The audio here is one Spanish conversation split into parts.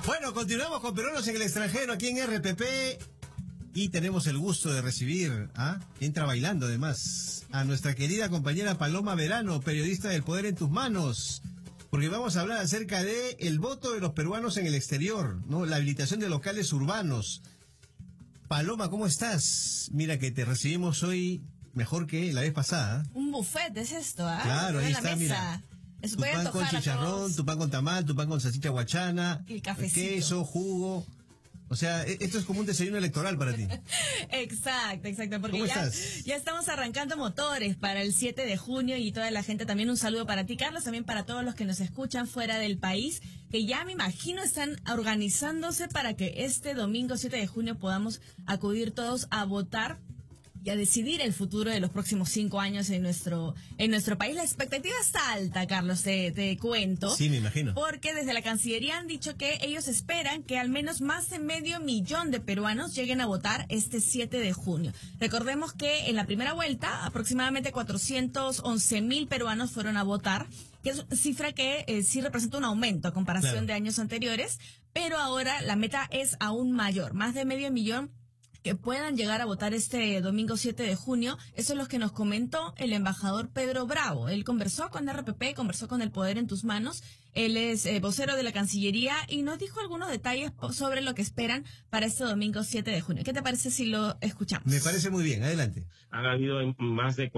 Bueno, continuamos con Peruanos en el extranjero aquí en RPP y tenemos el gusto de recibir, entra bailando además, a nuestra querida compañera Paloma Verano, periodista del Poder en tus Manos, porque vamos a hablar acerca de el voto de los peruanos en el exterior, ¿no? La habilitación de locales urbanos. Paloma, ¿cómo estás? Mira que te recibimos hoy mejor que la vez pasada. Un buffet es esto, Claro, ahí está, mira. Tu pan con chicharrón, tu pan con tamal, tu pan con salchicha guachana, el cafecito, queso, jugo. O sea, esto es como un desayuno electoral para ti. Exacto, porque ¿Cómo estás? Ya estamos arrancando motores para el 7 de junio y toda la gente. También un saludo para ti, Carlos, también para todos los que nos escuchan fuera del país, que ya me imagino están organizándose para que este domingo 7 de junio podamos acudir todos a votar y a decidir el futuro de los próximos 5 años en nuestro país. La expectativa está alta, Carlos, te cuento. Sí, me imagino. Porque desde la Cancillería han dicho que ellos esperan que al menos más de 500,000 de peruanos lleguen a votar este 7 de junio. Recordemos que en la primera vuelta aproximadamente 411,000 peruanos fueron a votar, que es una cifra que sí representa un aumento a comparación de años anteriores, pero ahora la meta es aún mayor, más de 500,000 que puedan llegar a votar este domingo 7 de junio. Eso es lo que nos comentó el embajador Pedro Bravo. Él conversó con RPP, conversó con El Poder en tus Manos. Él es vocero de la Cancillería y nos dijo algunos detalles sobre lo que esperan para este domingo 7 de junio. ¿Qué te parece si lo escuchamos? Me parece muy bien, adelante. Han habido más de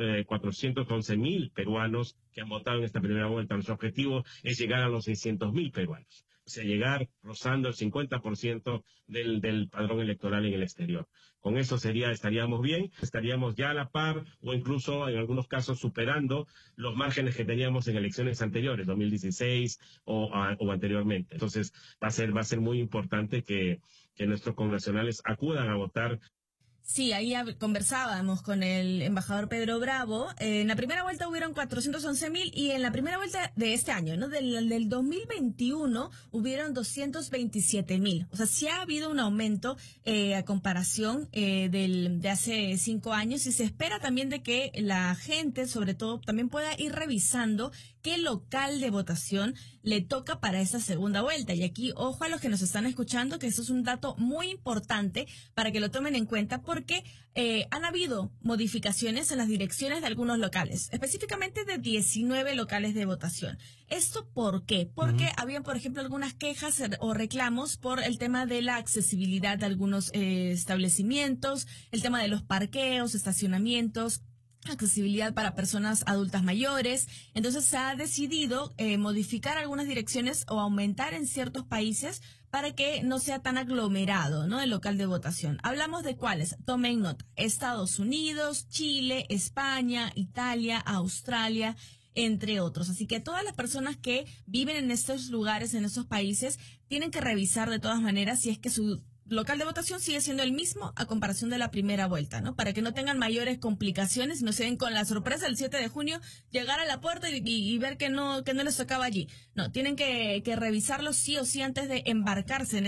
411,000 peruanos que han votado en esta primera vuelta. Nuestro objetivo es llegar a los 600,000 peruanos. O sea, llegar rozando el 50% del padrón electoral en el exterior. Con eso estaríamos bien, estaríamos ya a la par o incluso en algunos casos superando los márgenes que teníamos en elecciones anteriores, 2016 o anteriormente. Entonces va a ser muy importante que nuestros connacionales acudan a votar. Sí, ahí conversábamos con el embajador Pedro Bravo. En la primera vuelta hubieron 411,000 y en la primera vuelta de este año, ¿no? Del 2021 hubieron 227,000. O sea, sí ha habido un aumento a comparación de hace 5 años y se espera también de que la gente, sobre todo, también pueda ir revisando qué local de votación le toca para esa segunda vuelta. Y aquí, ojo a los que nos están escuchando, que eso es un dato muy importante para que lo tomen en cuenta, porque han habido modificaciones en las direcciones de algunos locales, específicamente de 19 locales de votación. ¿Esto por qué? Porque habían, por ejemplo, algunas quejas o reclamos por el tema de la accesibilidad de algunos establecimientos, el tema de los parqueos, estacionamientos, accesibilidad para personas adultas mayores. Entonces se ha decidido modificar algunas direcciones o aumentar en ciertos países para que no sea tan aglomerado, ¿no?, el local de votación. Hablamos de cuáles, tomen nota: Estados Unidos, Chile, España, Italia, Australia, entre otros. Así que todas las personas que viven en estos lugares, en esos países, tienen que revisar de todas maneras si es que su local de votación sigue siendo el mismo a comparación de la primera vuelta, ¿no? Para que no tengan mayores complicaciones y no se den con la sorpresa el 7 de junio, llegar a la puerta y ver que no les tocaba allí. No, tienen que revisarlo sí o sí antes de embarcarse en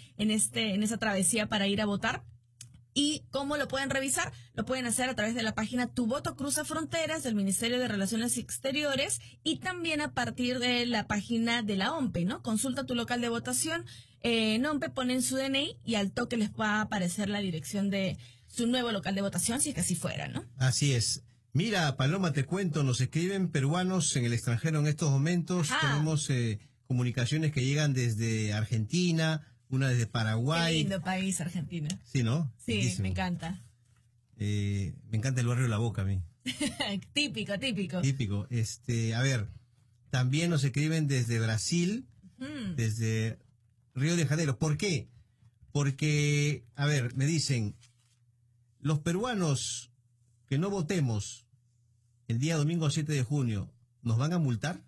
esa travesía para ir a votar. ¿Y cómo lo pueden revisar? Lo pueden hacer a través de la página Tu Voto Cruza Fronteras del Ministerio de Relaciones Exteriores y también a partir de la página de la OMPE, ¿no? Consulta tu local de votación, en OMPE ponen su DNI y al toque les va a aparecer la dirección de su nuevo local de votación, si es que así fuera, ¿no? Así es. Mira, Paloma, te cuento, nos escriben peruanos en el extranjero en estos momentos. Tenemos comunicaciones que llegan desde Argentina, una desde Paraguay. Qué lindo país, Argentina. Sí, ¿no? Sí, Bellísimo. me encanta. Me encanta el barrio La Boca a mí. Típico. Típico. A ver, también nos escriben desde Brasil, desde Río de Janeiro. ¿Por qué? Porque, a ver, me dicen, los peruanos que no votemos el día domingo 7 de junio, ¿nos van a multar?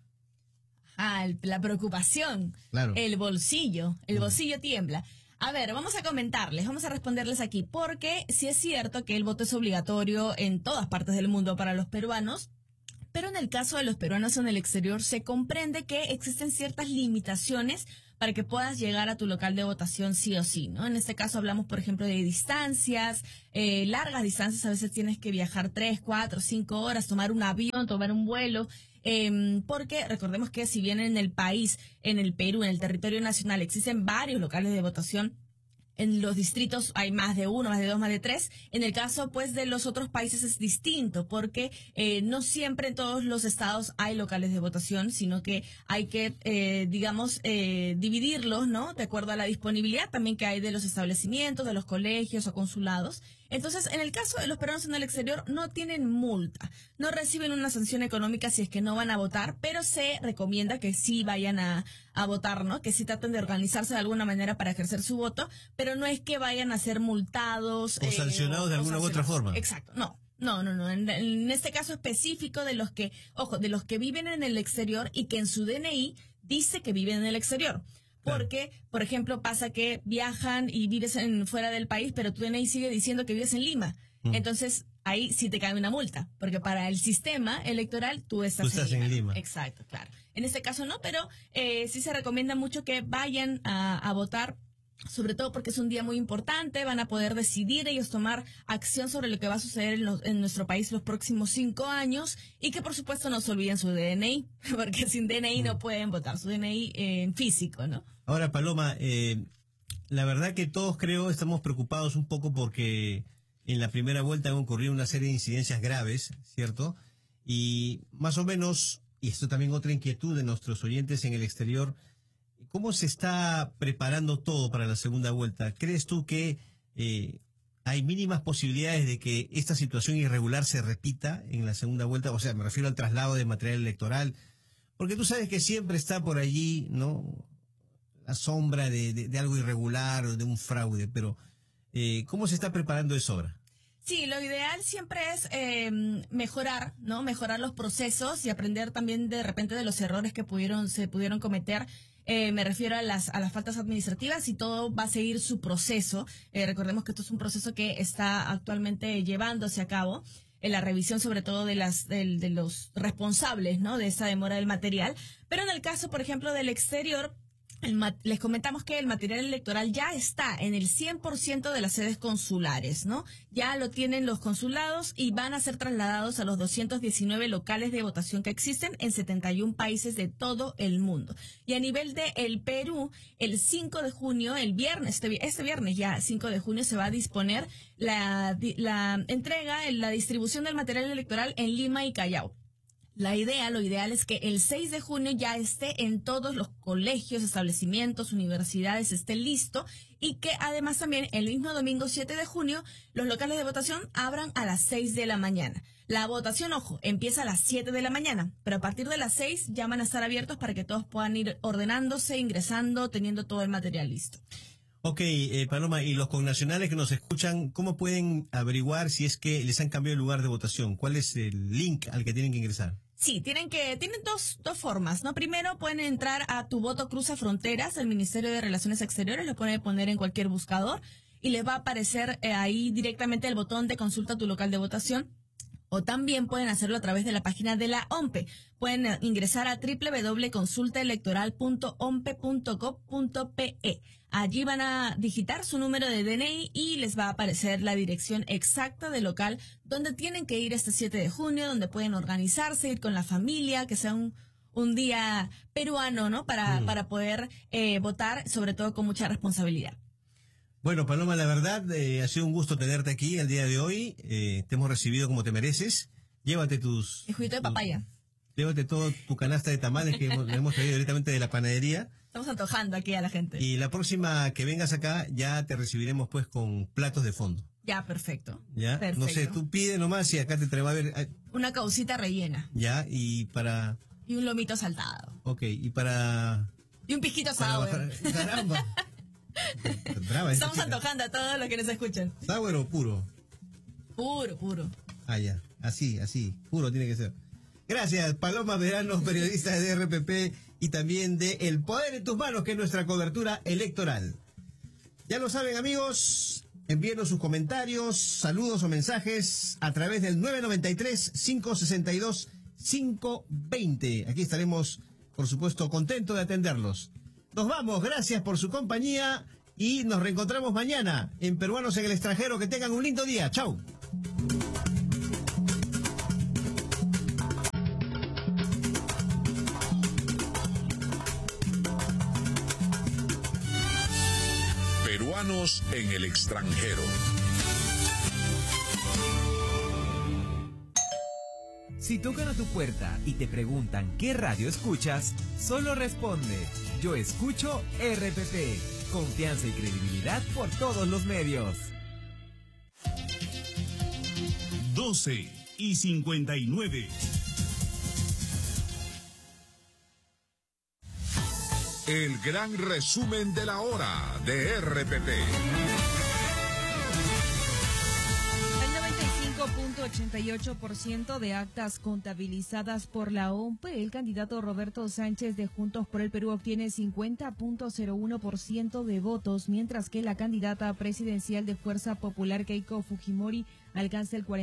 La preocupación, claro. El bolsillo tiembla. A ver, vamos a comentarles, vamos a responderles aquí, porque sí es cierto que el voto es obligatorio en todas partes del mundo para los peruanos, pero en el caso de los peruanos en el exterior se comprende que existen ciertas limitaciones para que puedas llegar a tu local de votación sí o sí, ¿no? En este caso hablamos, por ejemplo, de distancias, largas distancias. A veces tienes que viajar 3, 4, 5 horas, tomar un avión, tomar un vuelo. porque recordemos que si bien en el país, en el Perú, en el territorio nacional, existen varios locales de votación, en los distritos hay más de uno, más de dos, más de tres. En el caso, pues, de los otros países es distinto, porque no siempre en todos los estados hay locales de votación, sino que hay que, dividirlos, ¿no? De acuerdo a la disponibilidad también que hay de los establecimientos, de los colegios o consulados. Entonces, en el caso de los peruanos en el exterior, no tienen multa, no reciben una sanción económica si es que no van a votar, pero se recomienda que sí vayan a votar, ¿no? Que sí traten de organizarse de alguna manera para ejercer su voto, pero no es que vayan a ser multados. O sancionados de alguna u otra forma. Exacto, no. No. En este caso específico de los que, de los que viven en el exterior y que en su DNI dice que viven en el exterior. Porque, por ejemplo, pasa que viajan y vives fuera del país, pero tu DNI sigue diciendo que vives en Lima. Entonces, ahí sí te cae una multa, porque para el sistema electoral tú estás en Lima. Exacto, claro. En este caso no, pero sí se recomienda mucho que vayan a votar, sobre todo porque es un día muy importante, van a poder decidir ellos tomar acción sobre lo que va a suceder en nuestro país los próximos 5 años, y que por supuesto no se olviden su DNI, porque sin DNI no pueden votar, su DNI en físico, ¿no? Ahora, Paloma, la verdad que todos creo estamos preocupados un poco porque en la primera vuelta han ocurrido una serie de incidencias graves, ¿cierto? Y más o menos, y esto también otra inquietud de nuestros oyentes en el exterior, ¿cómo se está preparando todo para la segunda vuelta? ¿Crees tú que hay mínimas posibilidades de que esta situación irregular se repita en la segunda vuelta? O sea, me refiero al traslado de material electoral, porque tú sabes que siempre está por allí, ¿no?, la sombra de algo irregular o de un fraude, pero ¿cómo se está preparando eso ahora? Sí, lo ideal siempre es mejorar, ¿no? Mejorar los procesos y aprender también de repente de los errores que se pudieron cometer. Me refiero a las faltas administrativas, y todo va a seguir su proceso. Recordemos que esto es un proceso que está actualmente llevándose a cabo, en la revisión sobre todo de los responsables, ¿no?, de esa demora del material. Pero en el caso, por ejemplo, del exterior, les comentamos que el material electoral ya está en el 100% de las sedes consulares, ¿no? Ya lo tienen los consulados y van a ser trasladados a los 219 locales de votación que existen en 71 países de todo el mundo. Y a nivel de el Perú, el 5 de junio, el viernes, este viernes ya, 5 de junio, se va a disponer la entrega, la distribución del material electoral en Lima y Callao. Lo ideal es que el 6 de junio ya esté en todos los colegios, establecimientos, universidades, esté listo, y que además también el mismo domingo 7 de junio los locales de votación abran a las 6 de la mañana. La votación, ojo, empieza a las 7 de la mañana, pero a partir de las 6 ya van a estar abiertos para que todos puedan ir ordenándose, ingresando, teniendo todo el material listo. Ok, Paloma, y los connacionales que nos escuchan, ¿cómo pueden averiguar si es que les han cambiado el lugar de votación? ¿Cuál es el link al que tienen que ingresar? Sí, tienen dos formas, ¿no? Primero pueden entrar a Tu Voto Cruza Fronteras, el Ministerio de Relaciones Exteriores, lo pueden poner en cualquier buscador y les va a aparecer ahí directamente el botón de consulta tu local de votación. O también pueden hacerlo a través de la página de la OMPE. Pueden ingresar a www.consultaelectoral.ompe.gov.pe. Allí van a digitar su número de DNI y les va a aparecer la dirección exacta del local donde tienen que ir este 7 de junio, donde pueden organizarse, ir con la familia, que sea un día peruano, ¿no? Para poder votar, sobre todo con mucha responsabilidad. Bueno, Paloma, la verdad, ha sido un gusto tenerte aquí el día de hoy. Te hemos recibido como te mereces. Llévate El juguito de papaya. Llévate todo tu canasta de tamales que hemos traído directamente de la panadería. Estamos antojando aquí a la gente. Y la próxima que vengas acá, ya te recibiremos pues con platos de fondo. Ya, perfecto. Ya, perfecto. No sé, tú pide nomás y acá te va a ver. Una caucita rellena. Ya, y para... Y un lomito saltado. Ok, y para... Y un pisquito sour. Caramba. Brava, estamos antojando a todos los que nos escuchan. ¿Sour o puro? Puro. Ah, ya. Así. Puro tiene que ser. Gracias, Paloma Verano, periodista de RPP y también de El Poder en Tus Manos, que es nuestra cobertura electoral. Ya lo saben, amigos, envíenos sus comentarios, saludos o mensajes a través del 993-562-520. Aquí estaremos, por supuesto, contentos de atenderlos. Nos vamos, gracias por su compañía y nos reencontramos mañana en Peruanos en el Extranjero. Que tengan un lindo día. Chau. peruanos en el extranjero. Si tocan a tu puerta y te preguntan qué radio escuchas, solo responde: yo escucho RPP. Confianza y credibilidad por todos los medios. 12:59. El gran resumen de la hora de RPP. El 95.88% de actas contabilizadas por la OMP, el candidato Roberto Sánchez de Juntos por el Perú obtiene 50.01% de votos, mientras que la candidata presidencial de Fuerza Popular Keiko Fujimori alcanza el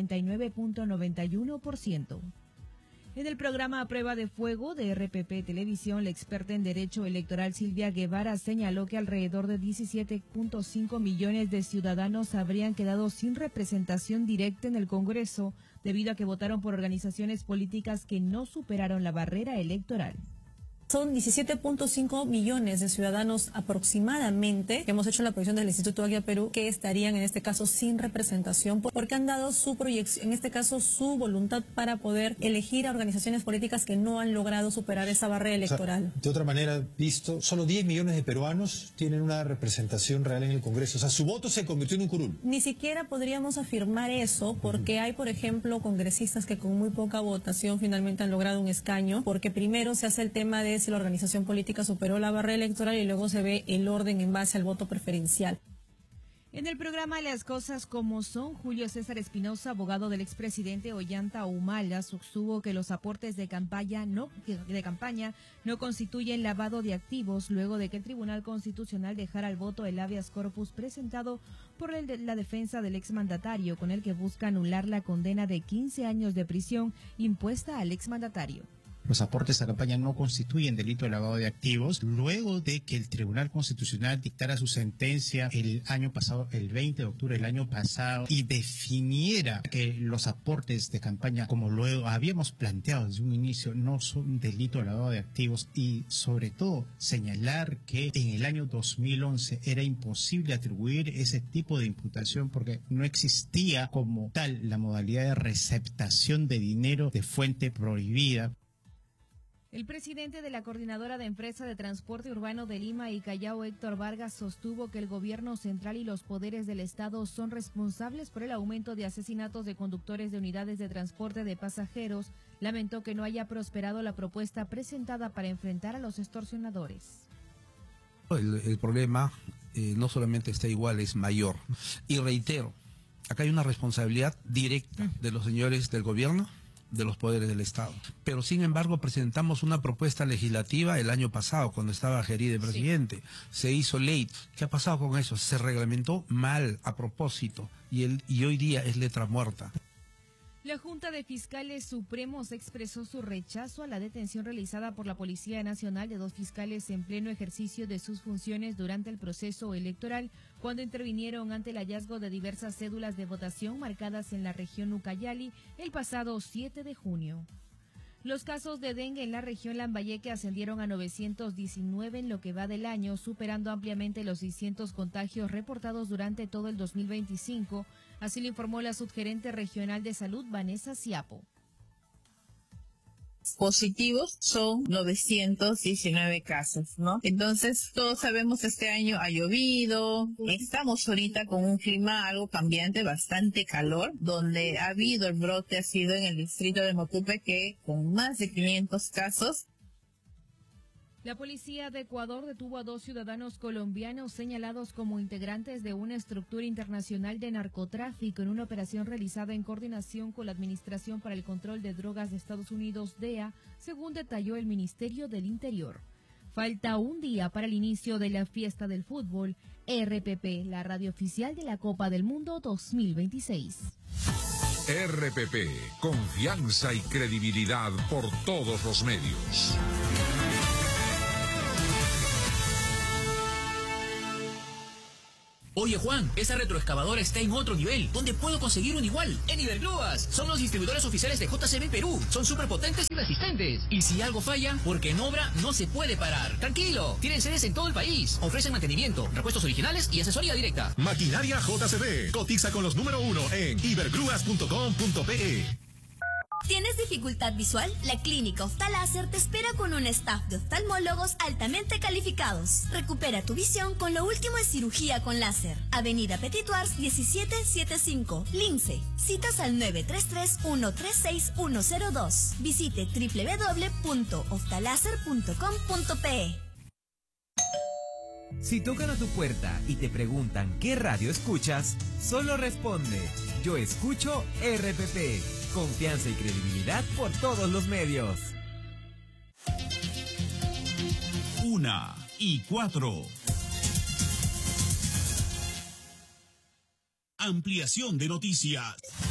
49.91%. En el programa A Prueba de Fuego de RPP Televisión, la experta en Derecho Electoral Silvia Guevara señaló que alrededor de 17.5 millones de ciudadanos habrían quedado sin representación directa en el Congreso debido a que votaron por organizaciones políticas que no superaron la barrera electoral. Son 17.5 millones de ciudadanos aproximadamente que hemos hecho la proyección del Instituto Águila Perú que estarían en este caso sin representación porque han dado su proyección, en este caso su voluntad para poder elegir a organizaciones políticas que no han logrado superar esa barrera electoral. O sea, de otra manera visto, solo 10 millones de peruanos tienen una representación real en el Congreso. O sea, su voto se convirtió en un curul. Ni siquiera podríamos afirmar eso porque hay, por ejemplo, congresistas que con muy poca votación finalmente han logrado un escaño porque primero se hace el tema de si la organización política superó la barrera electoral y luego se ve el orden en base al voto preferencial. En el programa Las Cosas Como Son, Julio César Espinosa, abogado del expresidente Ollanta Humala, sostuvo que los aportes de campaña no constituyen lavado de activos, luego de que el Tribunal Constitucional dejara al voto el habeas corpus presentado por la defensa del exmandatario, con el que busca anular la condena de 15 años de prisión impuesta al exmandatario. Los aportes a campaña no constituyen delito de lavado de activos, luego de que el Tribunal Constitucional dictara su sentencia el año pasado, el 20 de octubre del año pasado, y definiera que los aportes de campaña, como luego habíamos planteado desde un inicio, no son delito de lavado de activos, y sobre todo señalar que en el año 2011 era imposible atribuir ese tipo de imputación porque no existía como tal la modalidad de receptación de dinero de fuente prohibida. El presidente de la Coordinadora de Empresa de Transporte Urbano de Lima y Callao, Héctor Vargas, sostuvo que el gobierno central y los poderes del Estado son responsables por el aumento de asesinatos de conductores de unidades de transporte de pasajeros. Lamentó que no haya prosperado la propuesta presentada para enfrentar a los extorsionadores. El problema no solamente está igual, es mayor. Y reitero, acá hay una responsabilidad directa de los señores del gobierno, de los poderes del Estado. Pero sin embargo presentamos una propuesta legislativa el año pasado cuando estaba Gerí de presidente. Sí. Se hizo ley. ¿Qué ha pasado con eso? Se reglamentó mal, a propósito, y hoy día es letra muerta. La Junta de Fiscales Supremos expresó su rechazo a la detención realizada por la Policía Nacional de 2 fiscales en pleno ejercicio de sus funciones durante el proceso electoral, cuando intervinieron ante el hallazgo de diversas cédulas de votación marcadas en la región Ucayali el pasado 7 de junio. Los casos de dengue en la región Lambayeque ascendieron a 919 en lo que va del año, superando ampliamente los 600 contagios reportados durante todo el 2025, así lo informó la subgerente regional de salud, Vanessa Ciapo. Positivos son 919 casos, ¿no? Entonces, todos sabemos que este año ha llovido, estamos ahorita con un clima algo cambiante, bastante calor, donde ha habido el brote, ha sido en el distrito de Motupe, que con más de 500 casos. La policía de Ecuador detuvo a 2 ciudadanos colombianos señalados como integrantes de una estructura internacional de narcotráfico en una operación realizada en coordinación con la Administración para el Control de Drogas de Estados Unidos, DEA, según detalló el Ministerio del Interior. Falta un día para el inicio de la fiesta del fútbol. RPP, la radio oficial de la Copa del Mundo 2026. RPP, confianza y credibilidad por todos los medios. Oye Juan, esa retroexcavadora está en otro nivel. ¿Dónde puedo conseguir un igual? En Ibergrúas. Son los distribuidores oficiales de JCB Perú. Son súper potentes y resistentes. Y si algo falla, porque en obra no se puede parar. Tranquilo, tienen sedes en todo el país. Ofrecen mantenimiento, repuestos originales y asesoría directa. Maquinaria JCB. Cotiza con los número 1 en ibergrúas.com.pe. ¿Tienes dificultad visual? La Clínica Oftaláser te espera con un staff de oftalmólogos altamente calificados. Recupera tu visión con lo último en cirugía con láser. Avenida Petituars 1775, Lince. Citas al 933-136-102. Visite www.oftaláser.com.pe. Si tocan a tu puerta y te preguntan qué radio escuchas, solo responde: yo escucho RPP. Confianza y credibilidad por todos los medios. 1:04. Ampliación de noticias.